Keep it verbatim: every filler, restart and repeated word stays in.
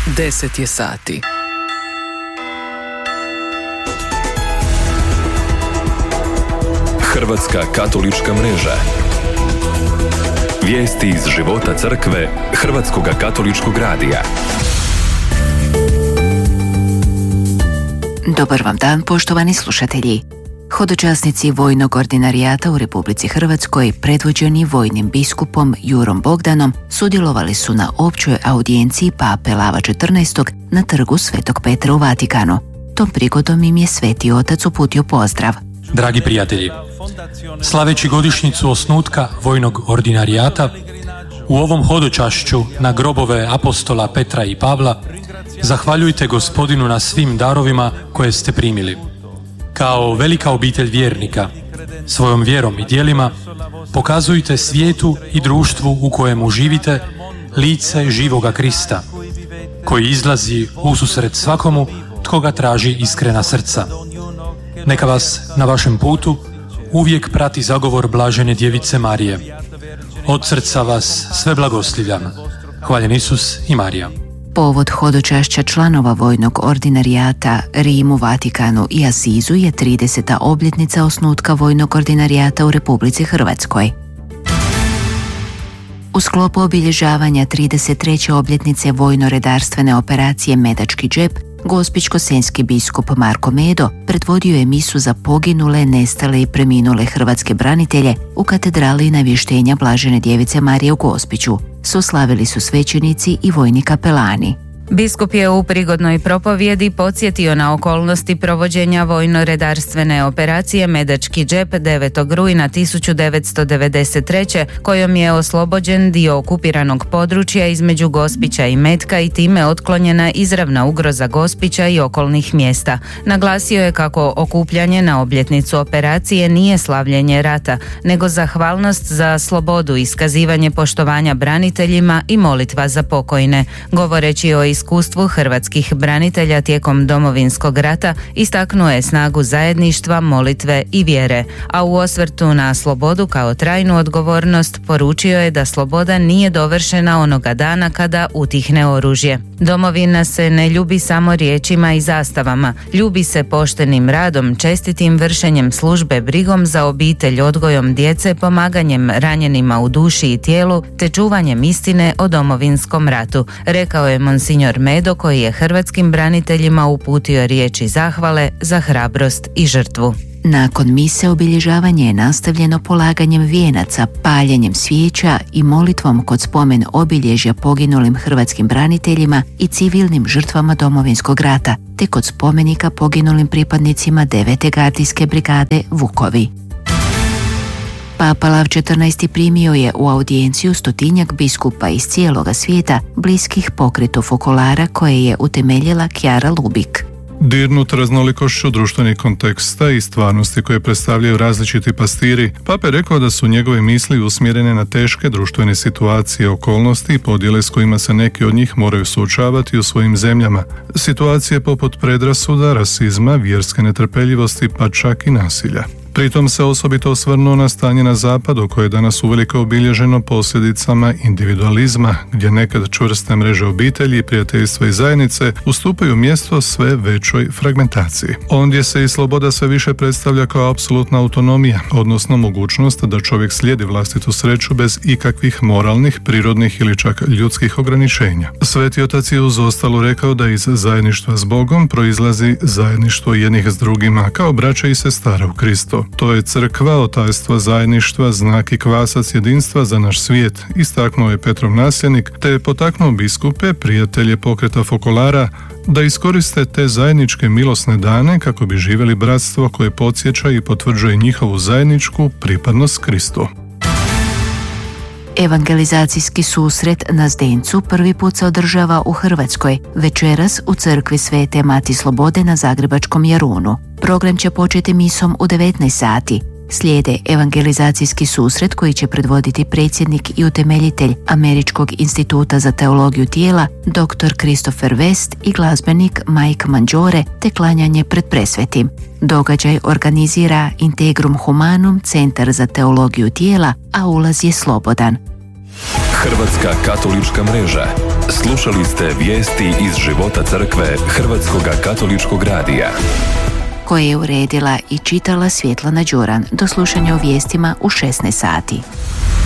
Deset je sati. Hrvatska katolička mreža. Vijesti iz života crkve Hrvatskog katoličkog radija. Dobar vam dan, poštovani slušatelji. Hodočasnici vojnog ordinarijata u Republici Hrvatskoj, predvođeni vojnim biskupom Jurom Bogdanom, sudjelovali su na općoj audijenciji pape Lava četrnaestog na trgu Svetog Petra u Vatikanu. Tom prigodom im je Sveti Otac uputio pozdrav. Dragi prijatelji, slaveći godišnjicu osnutka vojnog ordinarijata, u ovom hodočašću na grobove apostola Petra i Pavla, zahvaljujte Gospodinu na svim darovima koje ste primili. Kao velika obitelj vjernika, svojom vjerom i djelima, pokazujte svijetu i društvu u kojemu živite lice živoga Krista, koji izlazi ususret svakomu tko ga traži iskrena srca. Neka vas na vašem putu uvijek prati zagovor blažene djevice Marije. Od srca vas sve blagoslivljam. Hvaljen Isus i Marija. Povod hodočašća članova vojnog ordinarijata Rimu, Vatikanu i Asizu je trideseta obljetnica osnutka vojnog ordinarijata u Republici Hrvatskoj. U sklopu obilježavanja trideset treće obljetnice vojno-redarstvene operacije Medački džep, gospićko-senjski biskup Marko Medo predvodio je misu za poginule, nestale i preminule hrvatske branitelje u katedrali Navještenja blažene djevice Marije u Gospiću. Suslavili su svećenici i vojni kapelani. Biskup je u prigodnoj propovjedi podsjetio na okolnosti provođenja vojno-redarstvene operacije Medački džep devetog rujna tisuću devetsto devedeset treće kojom je oslobođen dio okupiranog područja između Gospića i Metka i time otklonjena izravna ugroza Gospića i okolnih mjesta. Naglasio je kako okupljanje na obljetnicu operacije nije slavljenje rata, nego zahvalnost za slobodu, iskazivanje poštovanja braniteljima i molitva za pokojne. Govoreći o iskustvu hrvatskih branitelja tijekom Domovinskog rata, istaknuo je snagu zajedništva, molitve i vjere, a u osvrtu na slobodu kao trajnu odgovornost poručio je da sloboda nije dovršena onoga dana kada utihne oružje. Domovina se ne ljubi samo riječima i zastavama, ljubi se poštenim radom, čestitim vršenjem službe, brigom za obitelj, odgojom djece, pomaganjem ranjenima u duši i tijelu, te čuvanjem istine o Domovinskom ratu, rekao je monsignor Medo, koji je hrvatskim braniteljima uputio riječi zahvale za hrabrost i žrtvu. Nakon mise obilježavanje je nastavljeno polaganjem vijenaca, paljenjem svijeća i molitvom kod spomen obilježja poginulim hrvatskim braniteljima i civilnim žrtvama Domovinskog rata, te kod spomenika poginulim pripadnicima devete gardijske brigade Vukovi. Papa Lav četrnaesti primio je u audijenciju stotinjak biskupa iz cijeloga svijeta bliskih pokretu fokolara koje je utemeljila Kjara Lubik. Dirnut raznolikošću društvenih konteksta i stvarnosti koje predstavljaju različiti pastiri, Papa je rekao da su njegove misli usmjerene na teške društvene situacije, okolnosti i podjele s kojima se neki od njih moraju suočavati u svojim zemljama. Situacije poput predrasuda, rasizma, vjerske netrpeljivosti pa čak i nasilja. Pritom se osobito osvrnuo na stanje na zapadu koje je danas uvelike obilježeno posljedicama individualizma, gdje nekad čvrste mreže obitelji, prijateljstva i zajednice ustupaju mjesto sve većoj fragmentaciji. Ondje se i sloboda sve više predstavlja kao apsolutna autonomija, odnosno mogućnost da čovjek slijedi vlastitu sreću bez ikakvih moralnih, prirodnih ili čak ljudskih ograničenja. Sveti Otac je uz ostalo rekao da iz zajedništva s Bogom proizlazi zajedništvo jednih s drugima, kao braća i sestara u Kristu. To je crkva, otajstvo zajedništva, znak i kvasac jedinstva za naš svijet, istaknuo je Petrov nasljednik, te je potaknuo biskupe, prijatelje pokreta fokolara, da iskoriste te zajedničke milosne dane kako bi živjeli bratstvo koje podsjeća i potvrđuje njihovu zajedničku pripadnost Kristu. Evangelizacijski susret na Zdencu prvi put se održava u Hrvatskoj, večeras u crkvi Svete Mati Slobode na Zagrebačkom Jarunu. Program će početi misom u devetnaest sati. Slijede evangelizacijski susret koji će predvoditi predsjednik i utemeljitelj Američkog instituta za teologiju tijela doktor Christopher West i glazbenik Mike Mangiore, te klanjanje pred presvetim. Događaj organizira Integrum Humanum, Centar za teologiju tijela, a ulaz je slobodan. Hrvatska katolička mreža. Slušali ste vijesti iz života crkve Hrvatskog katoličkog radija, koje je uredila i čitala Svjetlana Đuran. Do slušanja u vijestima u šesnaest sati.